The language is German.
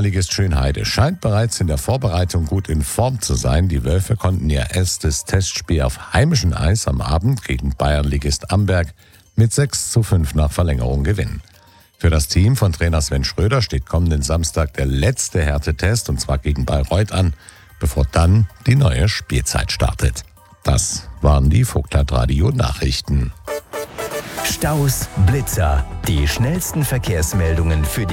Regionalligist Schönheide scheint bereits in der Vorbereitung gut in Form zu sein. Die Wölfe konnten ihr erstes Testspiel auf heimischem Eis am Abend gegen Bayernligist Amberg mit 6:5 nach Verlängerung gewinnen. Für das Team von Trainer Sven Schröder steht kommenden Samstag der letzte Härtetest, und zwar gegen Bayreuth an, bevor dann die neue Spielzeit startet. Das waren die Vogtland-Radio-Nachrichten. Staus, Blitzer, die schnellsten Verkehrsmeldungen für die